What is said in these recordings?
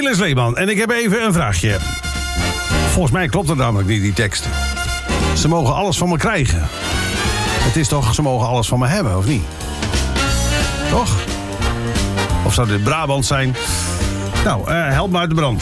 Niels Leeman. En ik heb even een vraagje. Volgens mij klopt het namelijk niet, die tekst. Ze mogen alles van me krijgen. Het is toch, ze mogen alles van me hebben, of niet? Toch? Of zou dit Brabant zijn? Nou, help me uit de brand.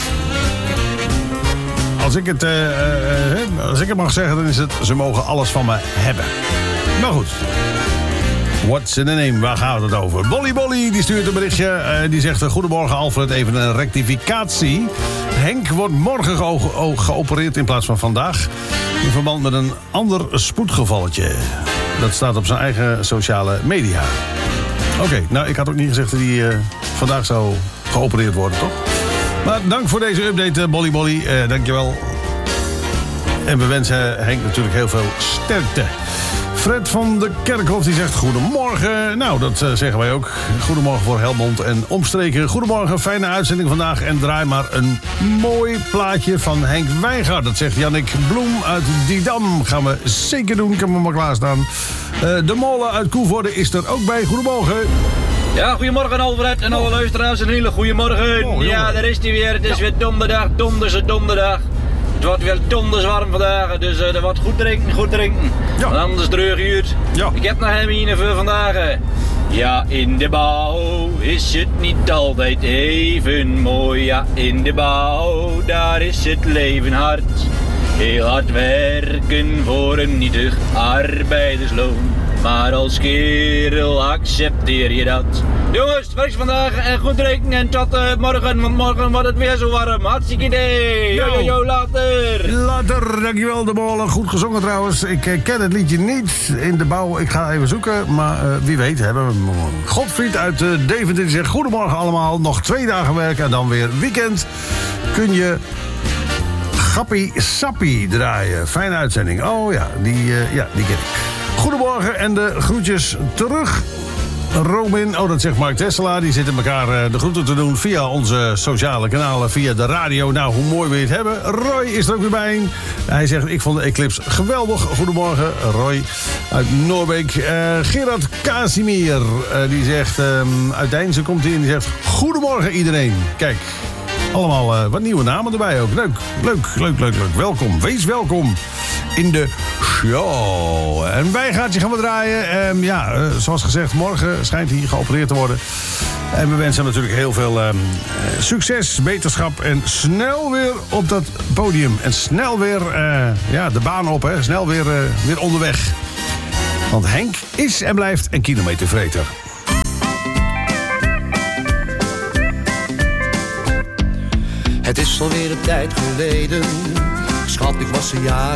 Als ik het mag zeggen, dan is het... ze mogen alles van me hebben. Maar goed. What's in the name? Waar gaat het over? Bolly die stuurt een berichtje. Die zegt, goedemorgen Alfred, even een rectificatie. Henk wordt morgen geopereerd in plaats van vandaag. In verband met een ander spoedgevalletje. Dat staat op zijn eigen sociale media. Oké, nou ik had ook niet gezegd dat hij vandaag zou geopereerd worden, toch? Maar dank voor deze update, Bolly. Dankjewel. En we wensen Henk natuurlijk heel veel sterkte. Fred van de Kerkhof die zegt goedemorgen. Nou, dat zeggen wij ook. Goedemorgen voor Helmond en omstreken. Goedemorgen, fijne uitzending vandaag. En draai maar een mooi plaatje van Henk Wijngaard. Dat zegt Jannik Bloem uit Didam. Gaan we zeker doen, kan we maar klaarstaan. De molen uit Koevoorde is er ook bij. Goedemorgen. Ja, goedemorgen Alfred en alle luisteraars. Een hele goede morgen. Ja, daar is hij weer. Het is weer donderdag. Het wordt weer donders warm vandaag, dus er wordt goed drinken. Ja. Anders dreuguurt. Ja. Ik heb nog een voor vandaag. Ja, in de bouw is het niet altijd even mooi. Ja, in de bouw, daar is het leven hard. Heel hard werken voor een nietig arbeidersloon. Maar als kerel accepteer je dat. Jongens, werk vandaag en goed drinken en tot morgen, want morgen wordt het weer zo warm. Hartstikke idee. Yo, later. Later, dankjewel de molen. Goed gezongen trouwens. Ik ken het liedje niet in de bouw. Ik ga even zoeken, maar wie weet hebben we hem. Godfried uit Deventer die zegt goedemorgen allemaal. Nog 2 dagen werken en dan weer weekend. Kun je Gappie Sappie draaien. Fijne uitzending. Oh ja, die ken ik. Goedemorgen en de groetjes terug. Robin, dat zegt Mark Tessela. Die zitten elkaar de groeten te doen via onze sociale kanalen, via de radio. Nou, hoe mooi we het hebben. Roy is er ook weer bij. Hij zegt, ik vond de Eclipse geweldig. Goedemorgen, Roy uit Noorbeek. Gerard Casimir, die zegt, uit Deinzen komt hij en die zegt, goedemorgen iedereen. Kijk, allemaal wat nieuwe namen erbij ook. Leuk. Welkom, wees welkom in de show. En Wijngaardje gaan we draaien. Zoals gezegd, morgen schijnt hij geopereerd te worden. En we wensen hem natuurlijk heel veel succes, beterschap en snel weer op dat podium. En snel weer de baan op, hè. Snel weer onderweg. Want Henk is en blijft een kilometervreter. Het is alweer een tijd geleden. Schat, ik was een jaar